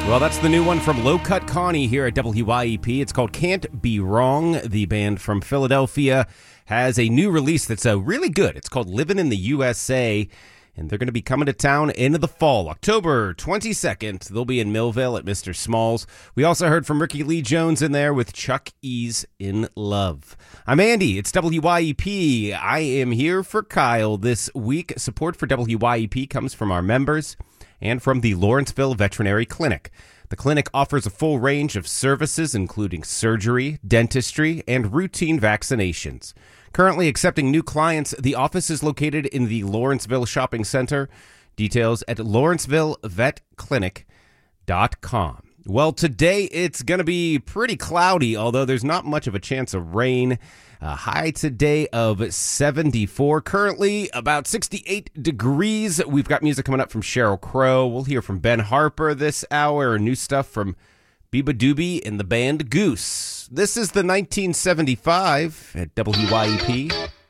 Well, that's the new one from Low Cut Connie here at WYEP. It's called Can't Be Wrong. The band from Philadelphia has a new release that's really good. It's called Living in the USA, and they're going to be coming to town into the fall, October 22nd. They'll be in Millville at Mr. Smalls. We also heard from Ricky Lee Jones in there with Chuck E's In Love. I'm Andy. It's WYEP. I am here for Kyle this week. Support for WYEP comes from our members and from the Lawrenceville Veterinary Clinic. The clinic offers a full range of services, including surgery, dentistry, and routine vaccinations. Currently accepting new clients, the office is located in the Lawrenceville Shopping Center. Details at lawrencevillevetclinic.com. Well, today it's going to be pretty cloudy, although there's not much of a chance of rain. A high today of 74. Currently about 68 degrees. We've got music coming up from Sheryl Crow. We'll hear from Ben Harper this hour. New stuff from Biba Doobie and the band Goose. This is the 1975 at WYEP.